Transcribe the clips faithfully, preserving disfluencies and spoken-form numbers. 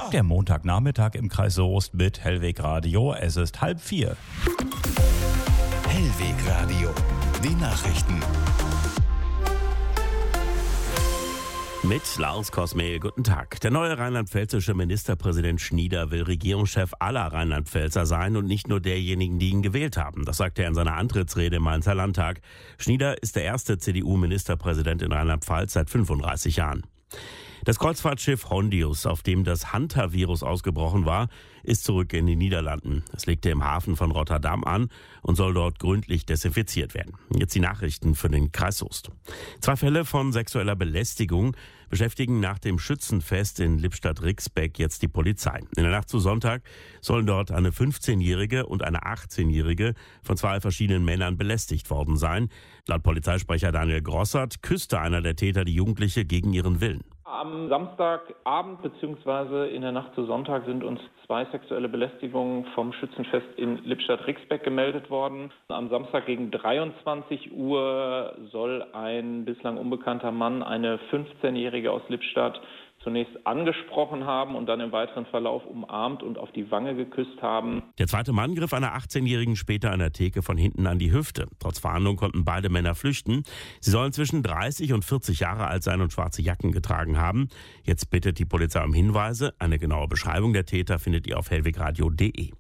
Der Montagnachmittag im Kreis Soest mit Hellweg Radio. Es ist halb vier. Hellweg Radio. Die Nachrichten. Mit Lars Kosmehl, guten Tag. Der neue rheinland-pfälzische Ministerpräsident Schnieder will Regierungschef aller Rheinland-Pfälzer sein und nicht nur derjenigen, die ihn gewählt haben. Das sagte er in seiner Antrittsrede im Mainzer Landtag. Schnieder ist der erste C D U-Ministerpräsident in Rheinland-Pfalz seit fünfunddreißig Jahren. Das Kreuzfahrtschiff Hondius, auf dem das Hantavirus ausgebrochen war, ist zurück in den Niederlanden. Es legte im Hafen von Rotterdam an und soll dort gründlich desinfiziert werden. Jetzt die Nachrichten für den Kreis Soest. Zwei Fälle von sexueller Belästigung beschäftigen nach dem Schützenfest in Lippstadt-Rixbeck jetzt die Polizei. In der Nacht zu Sonntag sollen dort eine fünfzehnjährige und eine achtzehnjährige von zwei verschiedenen Männern belästigt worden sein. Laut Polizeisprecher Daniel Grossert küsste einer der Täter die Jugendliche gegen ihren Willen. Am Samstagabend bzw. in der Nacht zu Sonntag sind uns zwei sexuelle Belästigungen vom Schützenfest in Lippstadt-Rixbeck gemeldet worden. Am Samstag gegen dreiundzwanzig Uhr soll ein bislang unbekannter Mann eine fünfzehnjährige aus Lippstadt zunächst angesprochen haben und dann im weiteren Verlauf umarmt und auf die Wange geküsst haben. Der zweite Mann griff einer achtzehnjährigen später an der Theke von hinten an die Hüfte. Trotz Fahndung konnten beide Männer flüchten. Sie sollen zwischen dreißig und vierzig Jahre alt sein und schwarze Jacken getragen haben. Jetzt bittet die Polizei um Hinweise. Eine genaue Beschreibung der Täter findet ihr auf hellwegradio punkt de.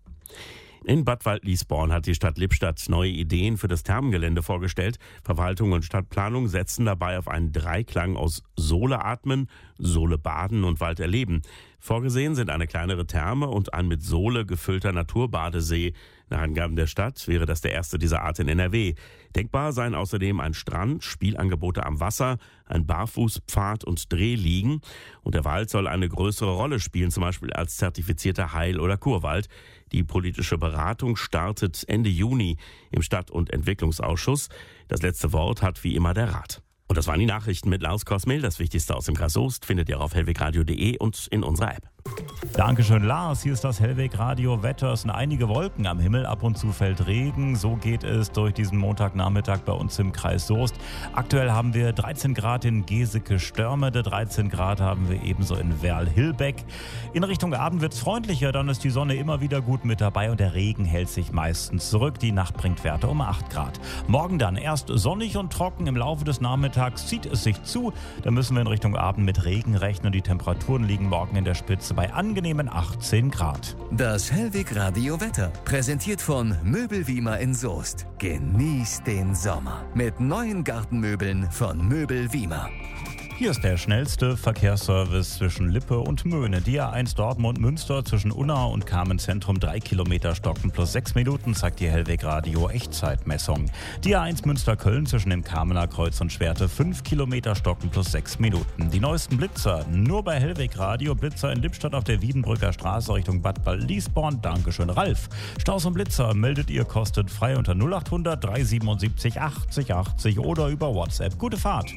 In Bad Waldliesborn hat die Stadt Lippstadt neue Ideen für das Thermengelände vorgestellt. Verwaltung und Stadtplanung setzen dabei auf einen Dreiklang aus Sohle atmen, Sohle baden und Wald erleben. Vorgesehen sind eine kleinere Therme und ein mit Sohle gefüllter Naturbadesee. Nach Angaben der Stadt wäre das der erste dieser Art in N R W. Denkbar seien außerdem ein Strand, Spielangebote am Wasser, ein Barfußpfad und Drehliegen. Und der Wald soll eine größere Rolle spielen, zum Beispiel als zertifizierter Heil- oder Kurwald. Die politische Beratung startet Ende Juni im Stadt- und Entwicklungsausschuss. Das letzte Wort hat wie immer der Rat. Und das waren die Nachrichten mit Lars Kosmehl. Das Wichtigste aus dem Kreis Soest findet ihr auf hellwegradio punkt de und in unserer App. Dankeschön, Lars. Hier ist das Hellweg Radio Wetter. Es sind einige Wolken am Himmel, ab und zu fällt Regen. So geht es durch diesen Montagnachmittag bei uns im Kreis Soest. Aktuell haben wir dreizehn Grad in Geseke-Störmede, dreizehn Grad haben wir ebenso in Werl-Hilbeck. In Richtung Abend wird es freundlicher, dann ist die Sonne immer wieder gut mit dabei und der Regen hält sich meistens zurück. Die Nacht bringt Werte um acht Grad. Morgen dann erst sonnig und trocken, im Laufe des Nachmittags zieht es sich zu. Da müssen wir in Richtung Abend mit Regen rechnen. Die Temperaturen liegen morgen in der Spitze bei angenehmen achtzehn Grad. Das Hellweg Radio Wetter, präsentiert von Möbel Wiemer in Soest. Genießt den Sommer mit neuen Gartenmöbeln von Möbel Wiemer. Hier ist der schnellste Verkehrsservice zwischen Lippe und Möhne. Die A eins Dortmund-Münster zwischen Unna und Kamenz-Zentrum drei Kilometer stocken plus sechs Minuten, zeigt die Hellweg Radio Echtzeitmessung. Die A eins Münster-Köln zwischen dem Kamener Kreuz und Schwerte fünf Kilometer stocken plus sechs Minuten. Die neuesten Blitzer nur bei Hellweg Radio. Blitzer in Lippstadt auf der Wiedenbrücker Straße Richtung Bad Waldliesborn. Dankeschön, Ralf. Staus und Blitzer meldet ihr kostenfrei unter null acht hundert dreihundertsiebenundsiebzig achtzig achtzig oder über WhatsApp. Gute Fahrt.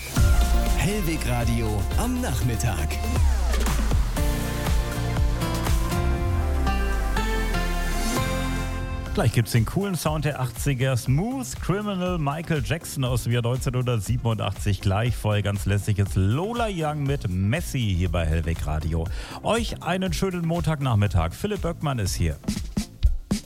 Hellweg Radio am Nachmittag. Gleich gibt's den coolen Sound der achtziger. Smooth Criminal, Michael Jackson aus dem Jahr neunzehnhundertsiebenundachtzig. Gleich vorher ganz lässiges Lola Young mit Messi hier bei Hellweg Radio. Euch einen schönen Montagnachmittag. Philipp Böckmann ist hier.